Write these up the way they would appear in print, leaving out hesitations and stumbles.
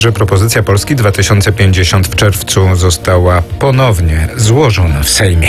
że propozycja Polski 2050 w czerwcu została ponownie złożona w Sejmie.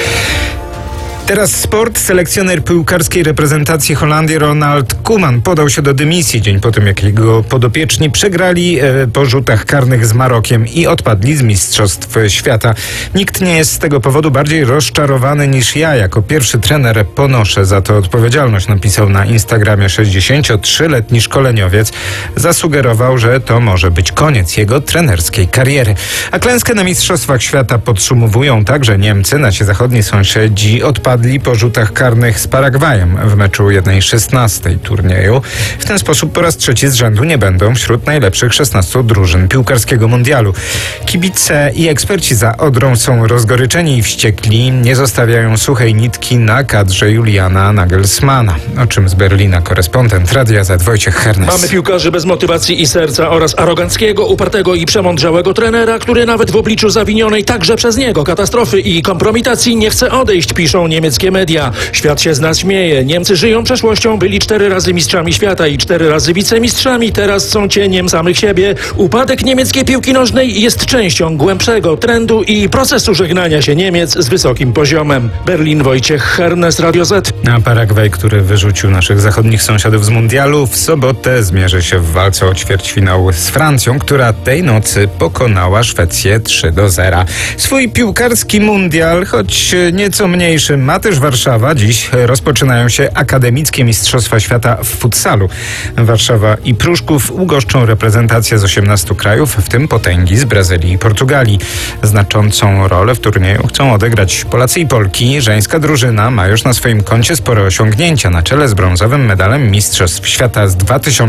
Teraz sport. Selekcjoner piłkarskiej reprezentacji Holandii Ronald Koeman podał się do dymisji dzień po tym, jak jego podopieczni przegrali po rzutach karnych z Marokiem i odpadli z Mistrzostw Świata. Nikt nie jest z tego powodu bardziej rozczarowany niż ja. Jako pierwszy trener ponoszę za to odpowiedzialność, napisał na Instagramie 63-letni szkoleniowiec. Zasugerował, że to może być koniec jego trenerskiej kariery. A klęskę na Mistrzostwach Świata podsumowują także Niemcy. Nasi zachodni sąsiedzi odpadli po rzutach karnych z Paragwajem w meczu 1/16 turnieju. W ten sposób po raz trzeci z rzędu nie będą wśród najlepszych 16 drużyn piłkarskiego mundialu. Kibice i eksperci za Odrą są rozgoryczeni i wściekli. Nie zostawiają suchej nitki na kadrze Juliana Nagelsmana. O czym z Berlina korespondent Radia Z Wojciech Hernes. Mamy piłkarzy bez motywacji i serca oraz aroganckiego, upartego i przemądrzałego trenera, który nawet w obliczu zawinionej także przez niego katastrofy i kompromitacji nie chce odejść, piszą niemieckie media. Świat się z nas śmieje. Niemcy żyją przeszłością, byli 4 razy mistrzami świata i 4 razy wicemistrzami, teraz są cieniem samych siebie. Upadek niemieckiej piłki nożnej jest częścią głębszego trendu i procesu żegnania się Niemiec z wysokim poziomem. Berlin, Wojciech Hernes, Radio Z. A Paragwaj, który wyrzucił naszych zachodnich sąsiadów z mundialu, w sobotę zmierzy się w walce o ćwierćfinał z Francją, która tej nocy pokonała Szwecję 3-0. Swój piłkarski mundial, choć nieco mniejszy, ma też Warszawa. Dziś rozpoczynają się akademickie Mistrzostwa Świata w futsalu. Warszawa i Pruszków ugoszczą reprezentację z 18 krajów, w tym potęgi z Brazylii i Portugalii. Znaczącą rolę w turnieju chcą odegrać Polacy i Polki. Żeńska drużyna ma już na swoim koncie spore osiągnięcia, na czele z brązowym medalem Mistrzostw Świata z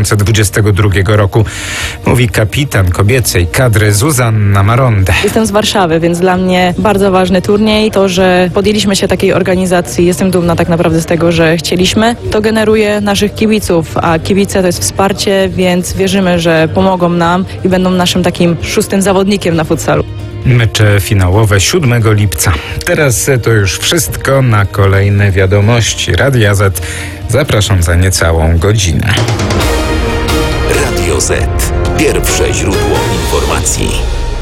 2022 roku, mówi kapitan kobiecej kadry Zuzanna Maronde. Jestem z Warszawy, więc dla mnie bardzo ważny turniej. To, że podjęliśmy się takiej organizacji, jestem dumna tak naprawdę z tego, że chcieliśmy. To generuje naszych kibiców, a kibice to jest wsparcie, więc wierzymy, że pomogą nam i będą naszym takim 6. zawodnikiem na futsalu. Mecze finałowe 7 lipca. Teraz to już wszystko. Na kolejne wiadomości Radia Z zapraszam za niecałą godzinę. Radio Z. Pierwsze źródło informacji.